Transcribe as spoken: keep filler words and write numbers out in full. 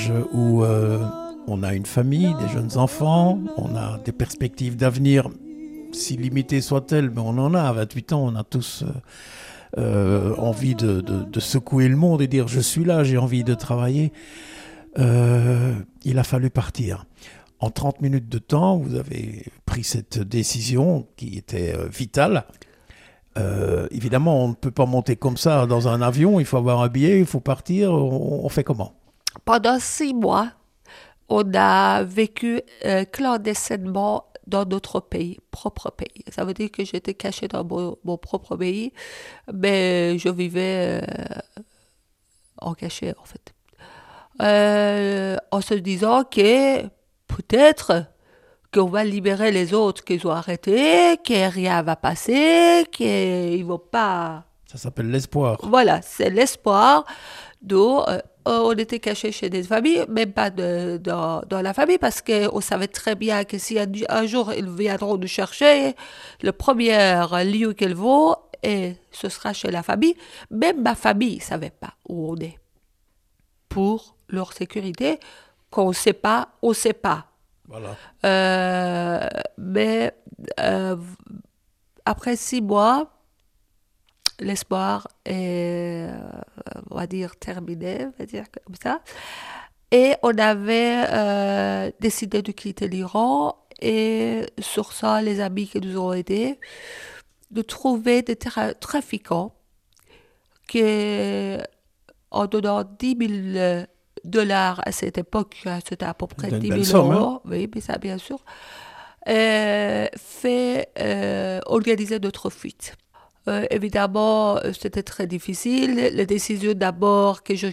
âge où euh, on a une famille, des jeunes enfants, on a des perspectives d'avenir, si limitées soient-elles, mais on en a. À vingt-huit ans, on a tous euh, euh, envie de, de, de secouer le monde et dire « je suis là, j'ai envie de travailler ». Euh, il a fallu partir. En trente minutes de temps, vous avez pris cette décision qui était euh, vitale. Euh, évidemment, on ne peut pas monter comme ça dans un avion, il faut avoir un billet, il faut partir, on, on fait comment? Pendant six mois, on a vécu euh, clandestinement dans notre pays, propre pays. Ça veut dire que j'étais cachée dans mon, mon propre pays, mais je vivais euh, en cachet, en fait. Euh, en se disant que peut-être qu'on va libérer les autres qu'ils ont arrêtés, que rien va passer, qu'ils ne vont pas... Ça s'appelle l'espoir. Voilà, c'est l'espoir. Donc, euh, on était cachés chez des familles, même pas de, dans, dans la famille, parce qu'on savait très bien que si un, un jour ils viendront nous chercher, le premier lieu qu'ils vont, et ce sera chez la famille. Même ma famille ne savait pas où on est. Pour leur sécurité, qu'on ne sait pas, on ne sait pas. Voilà. Euh, mais euh, après six mois, l'espoir est, euh, on va dire, terminé, on va dire comme ça. Et on avait euh, décidé de quitter l'Iran et sur ça, les amis qui nous ont aidés, de trouver des tra- trafiquants qui, en donnant dix mille dollars à cette époque, c'était à peu près dix mille somme, euros, hein? oui, mais ça bien sûr, euh, fait euh, organiser notre fuite. Euh, évidemment, c'était très difficile. La décision d'abord que je